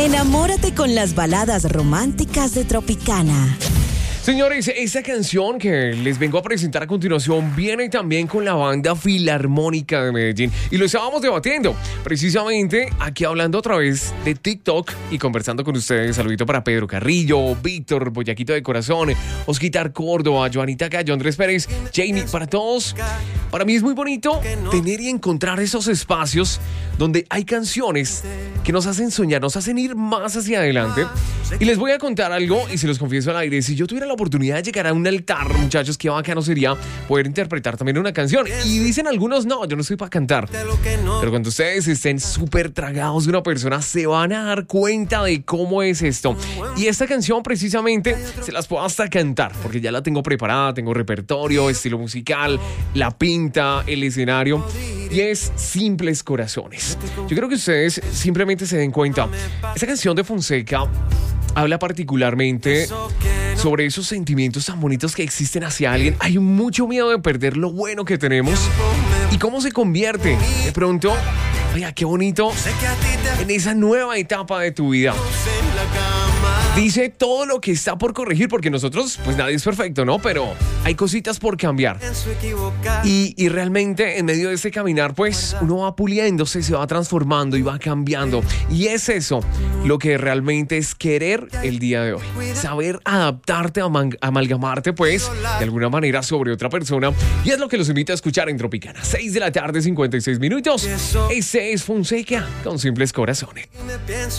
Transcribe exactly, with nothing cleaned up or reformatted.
Enamórate con las baladas románticas de Tropicana. Señores, esta canción que les vengo a presentar a continuación viene también con la banda Filarmónica de Medellín. Y lo estábamos debatiendo precisamente aquí hablando a través de TikTok y conversando con ustedes. Saludito para Pedro Carrillo, Víctor, Boyaquito de Corazón, Osquitar Córdoba, Joanita Cayo, Andrés Pérez, Jamie, para todos. Para mí es muy bonito tener y encontrar esos espacios donde hay canciones que nos hacen soñar, nos hacen ir más hacia adelante. Y les voy a contar algo y se los confieso al aire. Si yo tuviera la oportunidad de llegar a un altar, muchachos, qué bacano sería poder interpretar también una canción. Y dicen algunos, no, yo no estoy para cantar. Pero cuando ustedes estén súper tragados de una persona, se van a dar cuenta de cómo es esto. Y esta canción precisamente se las puedo hasta cantar, porque ya la tengo preparada, tengo repertorio, estilo musical, la pinta, el escenario. Y es Simples Corazones. Yo creo que ustedes simplemente se den cuenta. Esta canción de Fonseca habla particularmente sobre esos sentimientos tan bonitos que existen hacia alguien. Hay mucho miedo de perder lo bueno que tenemos y cómo se convierte de pronto, oiga, qué bonito, en esa nueva etapa de tu vida. Dice todo lo que está por corregir, porque nosotros, pues nadie es perfecto, ¿no? Pero hay cositas por cambiar. Y, y realmente en medio de ese caminar, pues uno va puliéndose, se va transformando y va cambiando. Y es eso lo que realmente es querer el día de hoy. Saber adaptarte, amang- amalgamarte, pues, de alguna manera sobre otra persona. Y es lo que los invito a escuchar en Tropicana. seis de la tarde, cincuenta y seis minutos. Ese es Fonseca con Simples Corazones.